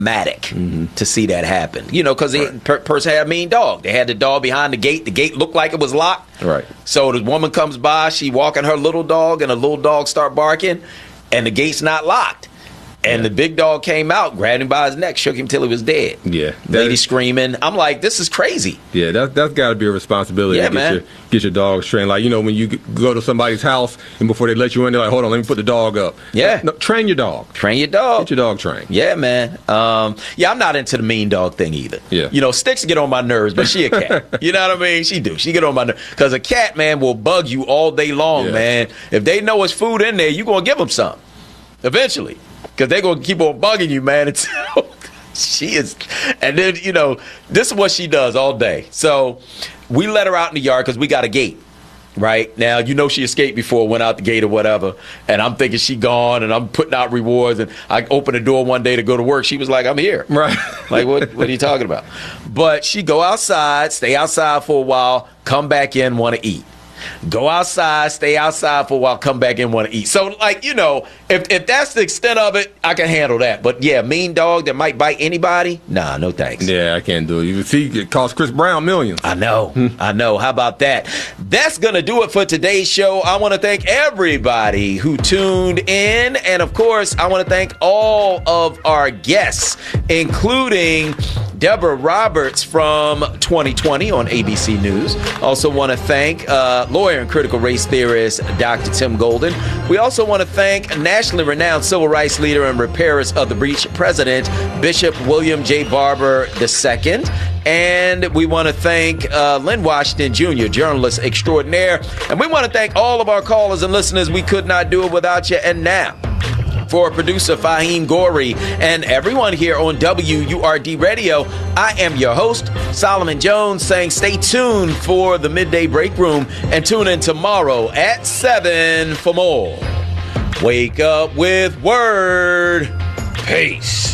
to see that happen. You know, because the person had a mean dog. They had the dog behind the gate. The gate looked like it was locked. Right. So the woman comes by. She walking her little dog, and the little dog start barking, and the gate's not locked. And the big dog came out, grabbed him by his neck, shook him till he was dead. Yeah. Lady screaming. I'm like, this is crazy. Yeah, that's got to be a responsibility to get your dogs trained. Like, you know, when you go to somebody's house and before they let you in, they're like, hold on, let me put the dog up. Yeah. No, train your dog. Train your dog. Get your dog trained. Yeah, man. I'm not into the mean dog thing either. Yeah. You know, Sticks get on my nerves, but she a cat. You know what I mean? She do. She get on my nerves. Because a cat, man, will bug you all day long, man. If they know it's food in there, you going to give them some eventually. Because they're going to keep on bugging you, man, until she is. And then, you know, this is what she does all day. So we let her out in the yard because we got a gate. Right now, you know, she escaped before, went out the gate or whatever, and I'm thinking she gone, and I'm putting out rewards, and I opened the door one day to go to work. She was like, "I'm here." Right? Like, what are you talking about? But she go outside, stay outside for a while, come back in, want to eat. Go outside, stay outside for a while, come back in, want to eat. So, like, you know, if that's the extent of it, I can handle that. But, yeah, mean dog that might bite anybody, nah, no thanks. Yeah, I can't do it. You see, it cost Chris Brown millions. I know. I know. How about that? That's going to do it for today's show. I want to thank everybody who tuned in. And, of course, I want to thank all of our guests, including Deborah Roberts from 2020 on ABC News. Also want to thank lawyer and critical race theorist Dr. Tim Golden. We also want to thank nationally renowned civil rights leader and repairist of the breach president, Bishop William J. Barber II. And we want to thank Lynn Washington Jr., journalist extraordinaire. And we want to thank all of our callers and listeners. We could not do it without you. And now, for producer Fahim Gori and everyone here on WURD Radio, I am your host, Solomon Jones, saying stay tuned for the Midday Break Room and tune in tomorrow at 7 for more. Wake up with Word. Peace.